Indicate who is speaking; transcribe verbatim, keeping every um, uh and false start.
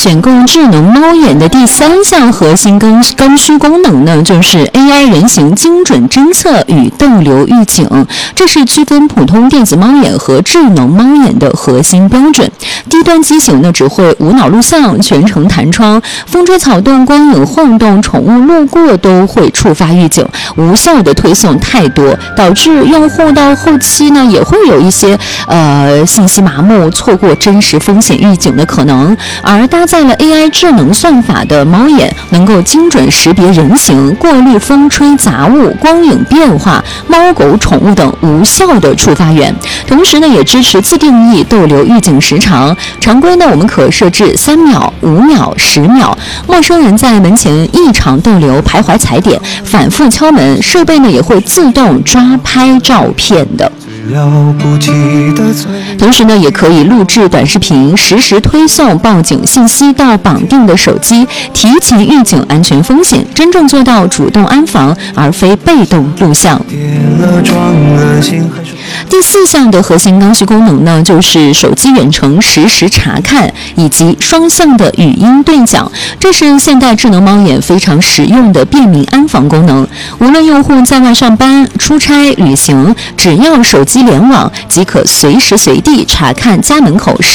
Speaker 1: 选购智能猫眼的第三项核心刚刚需功能呢，就是 A I 人形精准侦测与逗留预警，这是区分普通电子猫眼和智能猫眼的核心标准。低端机型呢，只会无脑录像，全程弹窗，风吹草动、光影晃动、宠物路过都会触发预警，无效的推送太多，导致用户到后期呢也会有一些呃信息麻木，错过真实风险预警的可能。而搭载了 A I 智能算法的猫眼，能够精准识别人形，过滤风吹杂物、光影变化、猫狗宠物等无效的触发源。同时呢，也支持自定义逗留预警时长，常规呢我们可设置三秒、五秒、十秒。陌生人在门前异常逗留、徘徊踩点、反复敲门，设备呢也会自动抓拍照片的。同时呢，也可以录制短视频，实时推送报警信息到绑定的手机，提前预警安全风险，真正做到主动安防，而非被动录像。第四项的核心刚需功能呢，就是手机远程实时查看以及双向的语音对讲，这是现代智能猫眼非常实用的便民安防功能。无论用户在外上班、出差、旅行，只要手机联网，即可随时随地查看家门口